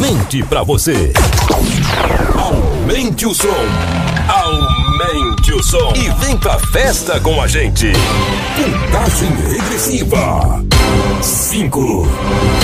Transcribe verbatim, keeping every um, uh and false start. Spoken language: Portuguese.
somente pra você. Aumente o som. Aumente o som. E vem pra festa com a gente. Contagem regressiva. Cinco.